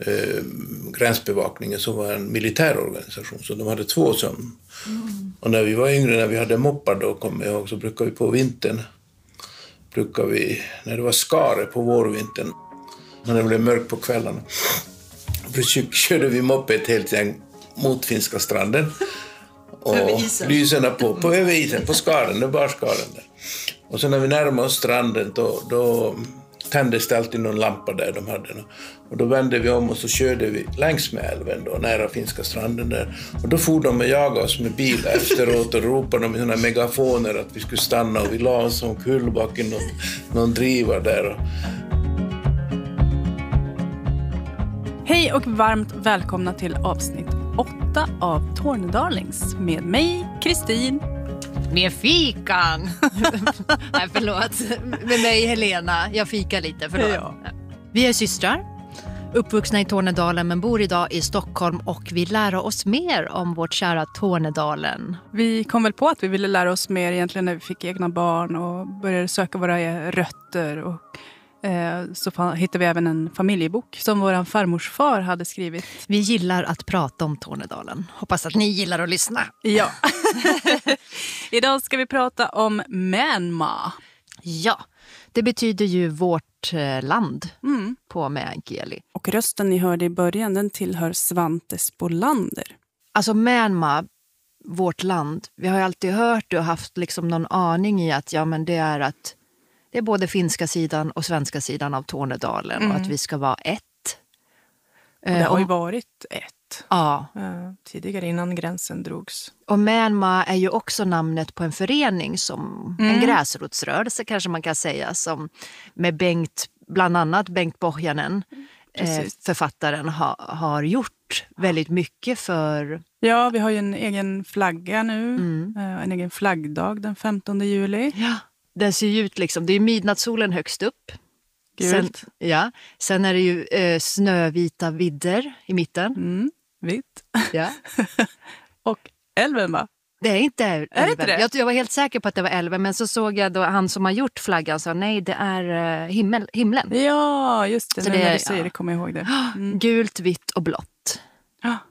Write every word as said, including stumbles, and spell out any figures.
eh, gränsbevakningen som var en militär organisation. Så de hade två som... Mm. Och när vi var yngre, när vi hade moppar då, kommer jag ihåg, så brukade vi på vintern, brukade vi, när det var skare på vårvintern, när det blev mörkt på kvällarna, körde vi moppe ett helt gäng mot Finska stranden. Och lyserna på, på över isen, på skaren, det var skaren där. Och så när vi närmade oss stranden, då, då tändes det alltid någon lampa där de hade. Och då vände vi om och så körde vi längs med älven då, nära Finska stranden där. Och då for de och jagade oss med bilar efteråt och ropade med såna megafoner att vi skulle stanna, och vi la oss som kullbacken någon, någon driva där. Hej och varmt välkomna till avsnitt åtta av Tornedalings med mig, Kristin. Med fikan. Nej, förlåt. Med mig, Helena. Jag fikar lite, förlåt. Ja. Vi är systrar, uppvuxna i Tornedalen men bor idag i Stockholm, och vi lär oss mer om vårt kära Tornedalen. Vi kom väl på att vi ville lära oss mer egentligen när vi fick egna barn och började söka våra rötter, och så hittade vi även en familjebok som våran farmors far hade skrivit. Vi gillar att prata om Tornedalen. Hoppas att ni gillar att lyssna. Ja. Idag ska vi prata om Mänma. Ja, det betyder ju vårt land mm. på meänkieli. Och rösten ni hörde i början, den tillhör Svante Spolander. Alltså Mänma, vårt land. Vi har ju alltid hört och haft liksom någon aning i att ja, men det är att det är både finska sidan och svenska sidan av Tornedalen. Mm. Och att vi ska vara ett. Och det har ju varit ett. Ja. Tidigare innan gränsen drogs. Och Mänma är ju också namnet på en förening, som mm. en gräsrotsrörelse kanske man kan säga. Som med Bengt, bland annat Bengt Pohjanen, eh, författaren, ha, har gjort väldigt mycket för... Ja, vi har ju en egen flagga nu. Mm. En egen flaggdag den femtonde juli. Ja. Den ser ju ut liksom, det är midnattssolen högst upp. Gult. Sen, ja, sen är det ju eh, snövita vidder i mitten. Mm, vitt. Ja. Och älven, va? Det är inte älven. Är det inte det? Jag, jag var helt säker på att det var älven, men så såg jag då han som har gjort flaggan sa nej, det är uh, himmel, himlen. Ja, just det. Så nu det när är, du säger ja. det, kommer jag ihåg det. Mm. Gult, vitt och blått. Ja.